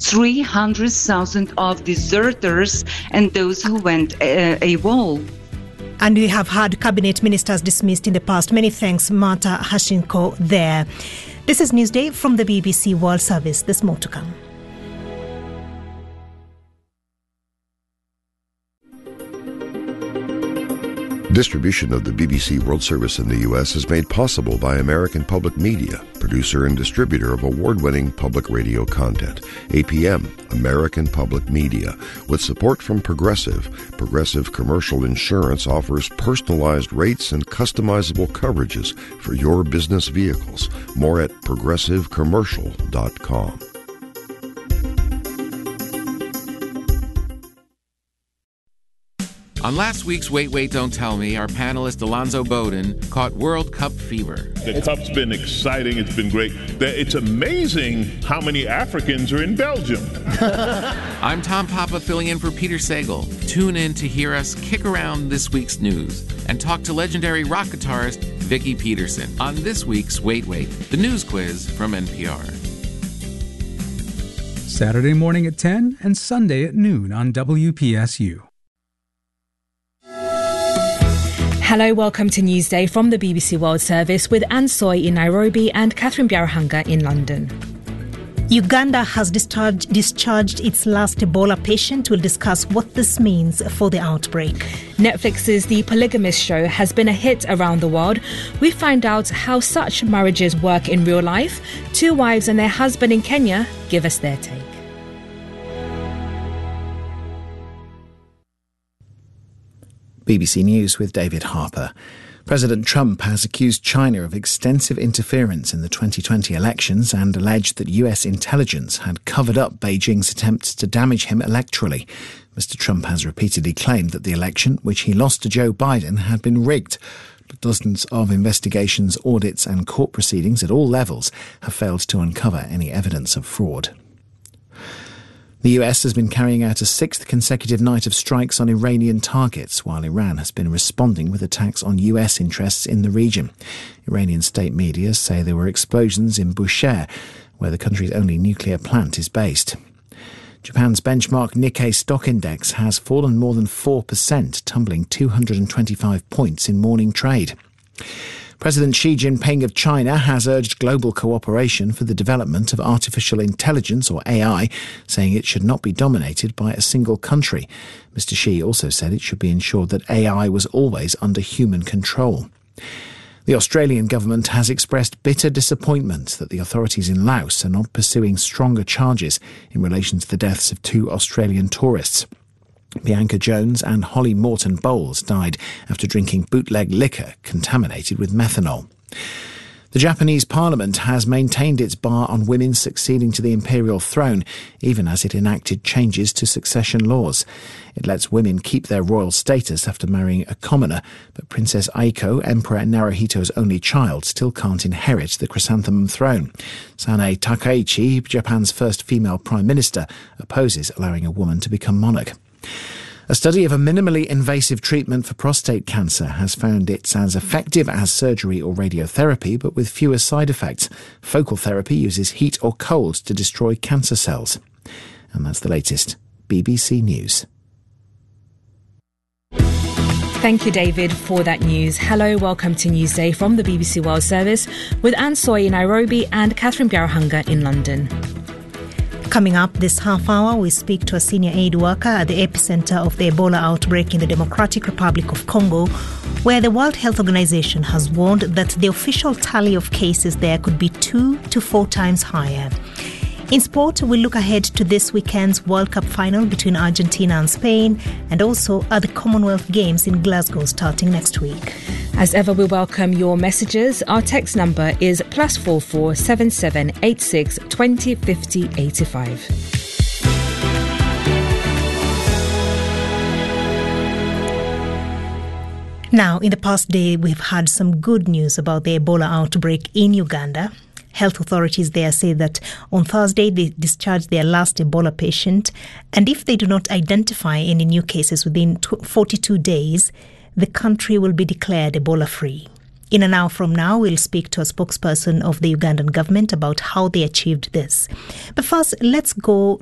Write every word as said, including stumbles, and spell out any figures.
three hundred thousand of deserters and those who went uh, AWOL. And we have had cabinet ministers dismissed in the past. Many thanks, Marta Hashinko there. This is Newsday from the B B C World Service. There's more to come. Distribution of the B B C World Service in the U S is made possible by American Public Media, producer and distributor of award-winning public radio content. A P M, American Public Media. With support from Progressive, Progressive Commercial Insurance offers personalized rates and customizable coverages for your business vehicles. More at progressive commercial dot com. On last week's Wait, Wait, Don't Tell Me, our panelist Alonzo Bowden caught World Cup fever. The Cup's been exciting. It's been great. It's amazing how many Africans are in Belgium. I'm Tom Papa filling in for Peter Sagal. Tune in to hear us kick around this week's news and talk to legendary rock guitarist Vicki Peterson on this week's Wait, Wait, the news quiz from N P R. Saturday morning at ten and Sunday at noon on W P S U. Hello, welcome to Newsday from the B B C World Service with Anne Soy in Nairobi and Catherine Biarahanga in London. Uganda has discharged, discharged its last Ebola patient. We'll discuss what this means for the outbreak. Netflix's The Polygamist Show has been a hit around the world. We find out how such marriages work in real life. Two wives and their husband in Kenya give us their take. B B C News with David Harper. President Trump has accused China of extensive interference in the twenty twenty elections and alleged that U S intelligence had covered up Beijing's attempts to damage him electorally. Mister Trump has repeatedly claimed that the election, which he lost to Joe Biden, had been rigged. But dozens of investigations, audits and court proceedings at all levels have failed to uncover any evidence of fraud. The U S has been carrying out a sixth consecutive night of strikes on Iranian targets, while Iran has been responding with attacks on U S interests in the region. Iranian state media say there were explosions in Bushehr, where the country's only nuclear plant is based. Japan's benchmark Nikkei stock index has fallen more than four percent, tumbling two hundred twenty-five points in morning trade. President Xi Jinping of China has urged global cooperation for the development of artificial intelligence, or A I, saying it should not be dominated by a single country. Mister Xi also said it should be ensured that A I was always under human control. The Australian government has expressed bitter disappointment that the authorities in Laos are not pursuing stronger charges in relation to the deaths of two Australian tourists. Bianca Jones and Holly Morton Bowles died after drinking bootleg liquor contaminated with methanol. The Japanese parliament has maintained its bar on women succeeding to the imperial throne, even as it enacted changes to succession laws. It lets women keep their royal status after marrying a commoner, but Princess Aiko, Emperor Naruhito's only child, still can't inherit the chrysanthemum throne. Sanae Takaichi, Japan's first female prime minister, opposes allowing a woman to become monarch. A study of a minimally invasive treatment for prostate cancer has found it's as effective as surgery or radiotherapy, but with fewer side effects. Focal therapy uses heat or cold to destroy cancer cells. And that's the latest. B B C News. Thank you, David, for that news. Hello, welcome to Newsday from the B B C World Service with Anne Soy in Nairobi and Catherine Biarahanga in London. Coming up this half hour, we speak to a senior aid worker at the epicenter of the Ebola outbreak in the Democratic Republic of Congo, where the World Health Organization has warned that the official tally of cases there could be two to four times higher. In sport, we'll look ahead to this weekend's World Cup final between Argentina and Spain, and also at the Commonwealth Games in Glasgow starting next week. As ever, we welcome your messages. Our text number is plus four four seven seven eight six twenty fifty eighty five. Now, in the past day, we've had some good news about the Ebola outbreak in Uganda. Health authorities there say that on Thursday they discharged their last Ebola patient, and if they do not identify any new cases within forty-two days, the country will be declared Ebola-free. In an hour from now, we'll speak to a spokesperson of the Ugandan government about how they achieved this. But first, let's go